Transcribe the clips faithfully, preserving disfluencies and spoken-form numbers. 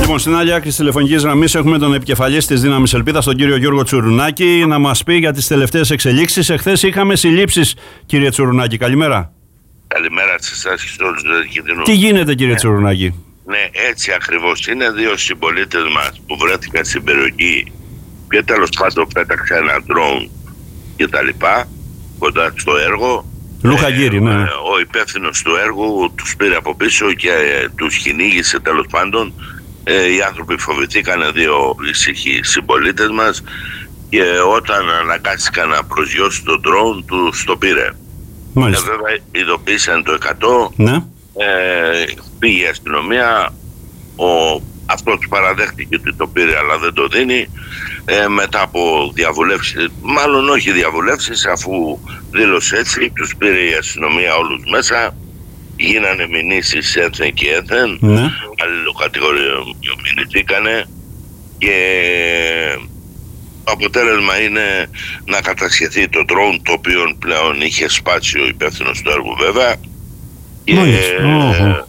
Λοιπόν, στην άλλη άκρη της τηλεφωνικής γραμμής έχουμε τον επικεφαλής της Δύναμης Ελπίδας, τον κύριο Γιώργο Τσουρουνάκη, να μας πει για τις τελευταίες εξελίξεις. Εχθές είχαμε συλλήψεις, κύριε Τσουρουνάκη. Καλημέρα. Καλημέρα σε εσάς και σε όλους τους Αργεντινούς. Τι γίνεται, κύριε ναι. Τσουρουνάκη? Ναι, έτσι ακριβώς. Είναι δύο συμπολίτες μας που βρέθηκαν στην περιοχή και τέλος πάντων πέταξαν ένα ντρόουν και τα λοιπά κοντά στο έργο. Λουχαγύρι, ε, ναι. Ο υπεύθυνος του έργου τους πήρε από πίσω και ε, τους κυνήγησε τέλος πάντων. Ε, οι άνθρωποι φοβηθήκαν, δύο ήσυχοι συμπολίτες μας, και όταν αναγκάστηκαν να προσγειώσουν τον ντρόουν τους το πήρε. Μάλιστα. Ε, βέβαια ειδοποίησαν το εκατό, ναι. ε, πήγε η αστυνομία, ο, αυτός παραδέχτηκε ότι το πήρε αλλά δεν το δίνει. Ε, μετά από διαβουλεύσεις, μάλλον όχι διαβουλεύσεις, αφού δήλωσε έτσι, τους πήρε η αστυνομία όλους μέσα, γίνανε μηνύσεις ένθεν και ένθεν, ναι. αλληλοκατηγορηθήκανε και το αποτέλεσμα είναι να κατασχεθεί το drone, το οποίο πλέον είχε σπάσει ο υπεύθυνος του έργου βέβαια, και oh.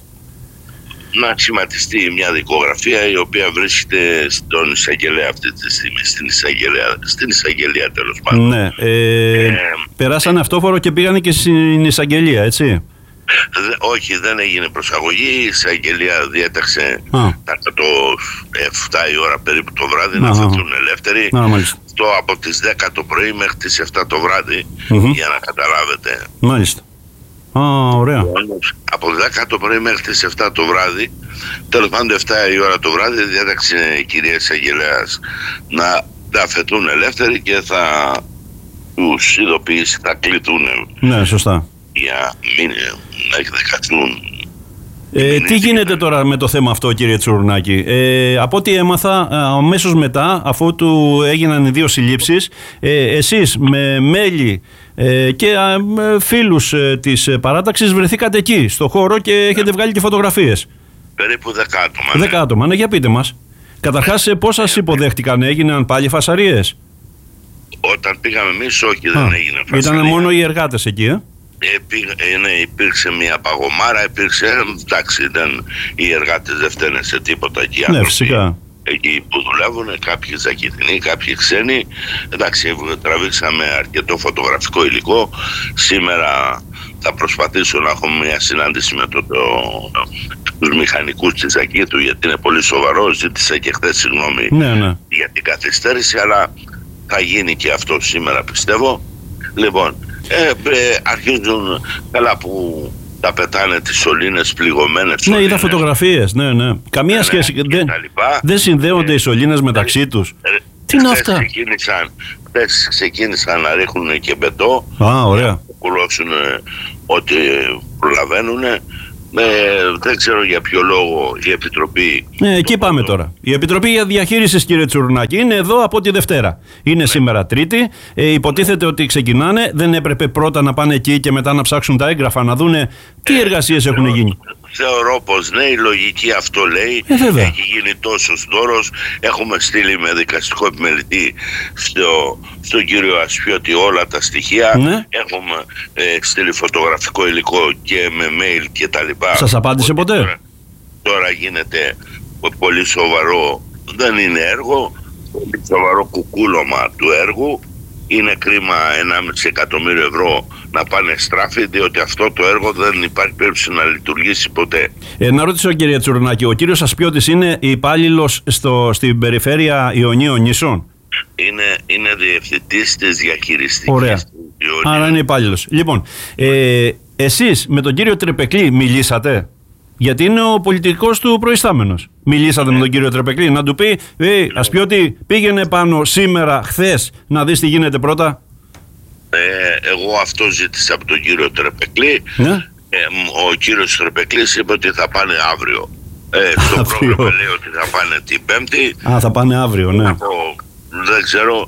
να σχηματιστεί μια δικογραφία η οποία βρίσκεται στον εισαγγελέα αυτή τη στιγμή, στην εισαγγελία, στην εισαγγελία τέλος πάντων. Ναι, ε, ε, περάσανε αυτόφορο και πήγανε και στην εισαγγελία, έτσι? Δε, όχι, δεν έγινε προσαγωγή. Η εισαγγελία διέταξε το εφτά η ώρα περίπου το βράδυ Α, να φεθούν ελεύθεροι. Αυτό από τις δέκα το πρωί μέχρι τις εφτά το βράδυ, mm-hmm. για να καταλάβετε. Μάλιστα. Α, ωραία. Από δέκα το πρωί μέχρι τις εφτά το βράδυ, τέλος πάντων εφτά η ώρα το βράδυ, διέταξε η κυρία εισαγγελέας να τα φεθούν ελεύθεροι και θα τους ειδοποιήσει, θα κληθούν. Ναι, σωστά. Για μην να εκδικαστούν. Ε, τι γίνεται τώρα με το θέμα αυτό, κύριε Τσουρουνάκη? Ε, από ό,τι έμαθα, αμέσως μετά, αφού του έγιναν οι δύο συλλήψεις, ε, εσείς με μέλη ε, και ε, φίλους ε, της παράταξης βρεθήκατε εκεί, στο χώρο, και έχετε βγάλει και φωτογραφίες. Περίπου δέκα άτομα. Δέκα ναι. άτομα, ναι, για πείτε μας. Καταρχάς, πώς σας υποδέχτηκαν, έγιναν πάλι φασαρίες? Όταν πήγαμε εμείς, όχι, δεν Α, έγινε φασαρία. Ήταν μόνο οι εργάτες εκεί, ε? Ε, ναι, υπήρξε μια παγωμάρα, υπήρξε, εντάξει, ήταν, οι εργάτες δεν φταίνε σε τίποτα εκεί. Ναι, φυσικά. Εκεί που δουλεύουν, κάποιοι Ζακηθινοί, κάποιοι ξένοι. Εντάξει, τραβήξαμε αρκετό φωτογραφικό υλικό. Σήμερα θα προσπαθήσω να έχω μια συνάντηση με το, το, τους μηχανικούς της Ζακήθου, γιατί είναι πολύ σοβαρό. Ζήτησα και χθες συγγνώμη ναι, ναι. για την καθυστέρηση, αλλά θα γίνει και αυτό σήμερα, πιστεύω. Λοιπόν, Ε, ε, αρχίζουν καλά που τα πετάνε τις σωλήνες πληγωμένες. Ναι, είδα φωτογραφίες, ναι, ναι. Καμία ναι, σχέση, ναι, δεν, δεν συνδέονται ε, οι σωλήνες μεταξύ ε, τους. Ε, Τι είναι αυτά? Ξεκίνησαν, χθες ξεκίνησαν να ρίχνουν και μπετό. Α, ωραία. Να κουλώσουν ό,τι προλαβαίνουν. Ε, δεν ξέρω για ποιο λόγο η Επιτροπή... Ναι, εκεί πάμε τώρα. Η Επιτροπή για Διαχείρισης, κύριε Τσουρουνάκη, είναι εδώ από τη Δευτέρα. Είναι ναι. σήμερα Τρίτη. Ε, υποτίθεται ότι ξεκινάνε. Δεν έπρεπε πρώτα να πάνε εκεί και μετά να ψάξουν τα έγγραφα, να δούνε τι εργασίες ε, έχουν θεωρώ, γίνει? Θεωρώ πως ναι, η λογική αυτό λέει. Ε, Έχει γίνει τόσος δώρος. Έχουμε στείλει με δικαστικό επιμελητή στο, στον κύριο Ασπιώτη όλα τα στοιχεία. Ναι. Έχουμε ε, στείλει φωτογραφικό υλικό και με mail και τα λοιπά. Σας απάντησε ποτέ? Τώρα, τώρα γίνεται πολύ σοβαρό. Δεν είναι έργο. Πολύ σοβαρό κουκούλωμα του έργου. Είναι κρίμα ενάμιση εκατομμύριο ευρώ να πάνε στράφη, διότι αυτό το έργο δεν υπάρχει περίπτωση να λειτουργήσει ποτέ. Ε, να ρωτήσω, κύριε Τσουρουνάκη, ο κύριος Ασπιώτης είναι υπάλληλος στην περιφέρεια Ιωνίων Νήσων? Είναι, είναι διευθυντής της διαχειριστικής. Ωραία. Άρα είναι υπάλληλος. Λοιπόν, ε, εσείς με τον κύριο Τρεπεκλή μιλήσατε? Γιατί είναι ο πολιτικός του προϊστάμενος. Μιλήσατε ναι. με τον κύριο Τρεπεκλή να του πει ε, Ασπιώτη, πήγαινε πάνω σήμερα, χθες, να δεις τι γίνεται πρώτα? Ε, εγώ αυτό ζήτησα από τον κύριο Τρεπεκλή. Ναι. Ε, ο κύριος Τρεπεκλής είπε ότι θα πάνε αύριο. Ε, στο πρόγραμμα λέει ότι θα πάνε την Πέμπτη. Α, θα πάνε αύριο, ναι. Από, δεν ξέρω,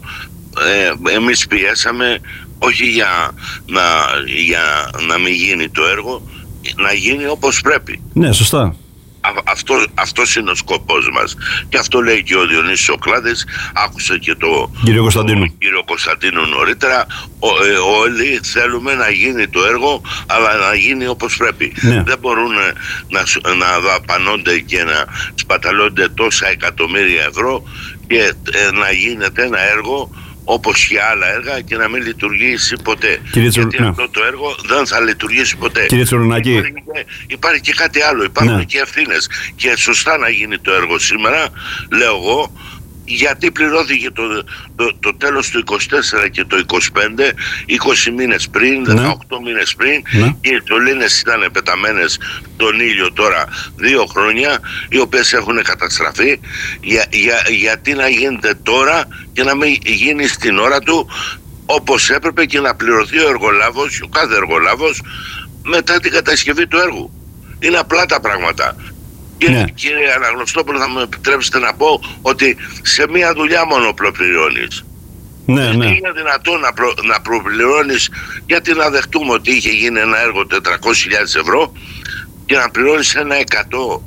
ε, εμείς πιέσαμε όχι για να, για να μην γίνει το έργο, να γίνει όπως πρέπει. Ναι, σωστά. Αυτό, αυτός είναι ο σκοπός μας. Και αυτό λέει και ο Διονύσης Σοκλάδης. Άκουσε και το κύριο Κωνσταντίνου, το, κύριο Κωνσταντίνου νωρίτερα. Ο, ε, όλοι θέλουμε να γίνει το έργο, αλλά να γίνει όπως πρέπει. Ναι. Δεν μπορούν να, να δαπανώνται και να σπαταλώνται τόσα εκατομμύρια ευρώ και ε, να γίνεται ένα έργο όπως και άλλα έργα και να μην λειτουργήσει ποτέ. Κύριε Γιατί Τσουρ... αυτό το έργο δεν θα λειτουργήσει ποτέ. Κύριε Τσουρνάκη, υπάρχει, υπάρχει και κάτι άλλο. Υπάρχουν ναι. και ευθύνες. Και σωστά να γίνει το έργο σήμερα, λέω εγώ, γιατί πληρώθηκε το, το, το τέλος του είκοσι τέσσερα και το είκοσι πέντε, είκοσι μήνες πριν, ναι. δεκαοκτώ μήνες πριν, ναι. και οι σωλήνες ήταν πεταμένες στον ήλιο τώρα δύο χρόνια, οι οποίες έχουν καταστραφεί. Για, για, γιατί να γίνεται τώρα και να μην γίνει στην ώρα του όπως έπρεπε και να πληρωθεί ο εργολάβος, ο κάθε εργολάβος, μετά την κατασκευή του έργου. Είναι απλά τα πράγματα. Και ναι. κύριε Αναγνωστόπουλο, θα μου επιτρέψετε να πω ότι σε μία δουλειά μόνο προπληρώνεις. Ναι, ναι. Είναι δυνατόν να, προ, να προπληρώνεις, γιατί να δεχτούμε ότι είχε γίνει ένα έργο τετρακόσιες χιλιάδες ευρώ και να πληρώνεις ένα εκατό,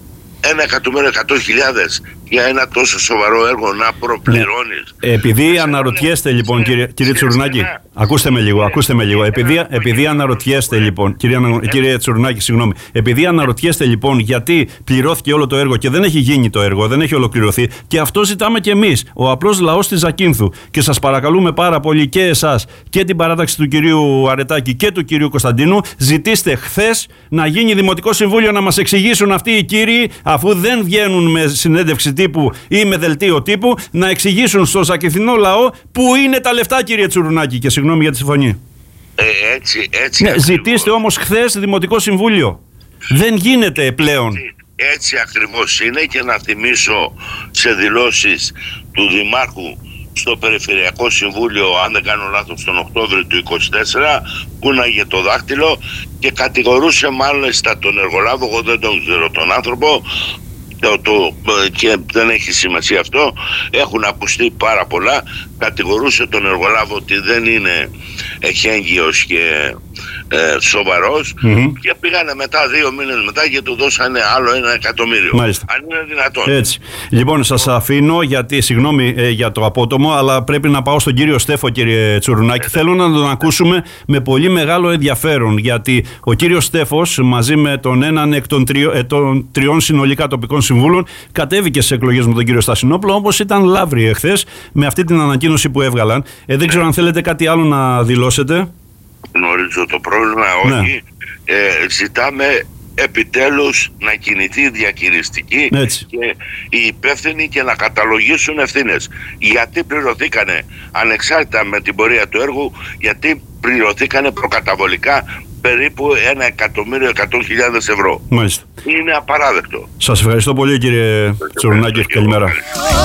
ένα εκατομμύριο εκατό χιλιάδες για ένα τόσο σοβαρό έργο να προπληρώνεις. Ναι. Επειδή αναρωτιέστε λοιπόν, κύριε, κύριε Τσουρνάκη, ακούστε με λίγο, ακούστε με λίγο. Επειδή, επειδή αναρωτιέστε λοιπόν, κύριε, κύριε Τσουρνάκη, συγγνώμη, επειδή αναρωτιέστε λοιπόν γιατί πληρώθηκε όλο το έργο και δεν έχει γίνει το έργο, δεν έχει ολοκληρωθεί, και αυτό ζητάμε κι εμείς, ο απλός λαός της Ζακίνθου. Και σας παρακαλούμε πάρα πολύ και εσάς και την παράταξη του κυρίου Αρετάκη και του κυρίου Κωνσταντίνου, ζητήστε χθες να γίνει Δημοτικό Συμβούλιο να μας εξηγήσουν αυτοί οι κύριοι, αφού δεν βγαίνουν με συνέντευξη τύπου ή με δελτίο τύπου, να εξηγήσουν στο ζακυνθινό λαό πού είναι τα λεφτά, κύριε Τσουρνάκη, και συγγνώμη για τη συμφωνία. Ε, έτσι, έτσι. Ναι, ζητήστε όμως χθες Δημοτικό Συμβούλιο. Δεν γίνεται πλέον. Έτσι, έτσι ακριβώς είναι, και να θυμίσω σε δηλώσεις του Δημάρχου στο Περιφερειακό Συμβούλιο, αν δεν κάνω λάθος, τον Οκτώβριο του είκοσι τέσσερα, κούναγε το δάχτυλο και κατηγορούσε μάλιστα τον εργολάβο, εγώ δεν τον ξέρω τον άνθρωπο, Το, το, και δεν έχει σημασία αυτό, έχουν ακουστεί πάρα πολλά, κατηγορούσε τον εργολάβο ότι δεν είναι εχέγγυος και ε, σοβαρός, mm-hmm. και πήγανε μετά δύο μήνες μετά και του δώσανε άλλο ένα εκατομμύριο. Μάλιστα. Αν είναι δυνατόν. Έτσι. Λοιπόν, σας αφήνω, γιατί συγγνώμη ε, για το απότομο, αλλά πρέπει να πάω στον κύριο Στέφο, κύριε Τσουρνάκη. Ε, Θέλω να τον ακούσουμε με πολύ μεγάλο ενδιαφέρον, γιατί ο κύριος Στέφος μαζί με τον έναν εκ των, τριο, ε, των τριών συνολικά τοπικών συμβούλων κατέβηκε στις εκλογές με τον κύριο Στασινόπουλο, όπως ήταν λαύρη εχθές με αυτή την ανακοίνωση που έβγαλαν. Ε, δεν ξέρω αν θέλετε κάτι άλλο να δηλώσετε. Γνωρίζω το πρόβλημα, ναι. όχι. Ε, ζητάμε επιτέλους να κινηθεί διακυριστική Έτσι. και οι υπεύθυνοι και να καταλογίσουν ευθύνες. Γιατί πληρωθήκανε, ανεξάρτητα με την πορεία του έργου, γιατί πληρωθήκανε προκαταβολικά περίπου ένα εκατομμύριο εκατό χιλιάδες ευρώ. Μάλιστα. Είναι απαράδεκτο. Σας ευχαριστώ πολύ, κύριε Τσουρνάκη. Καλημέρα.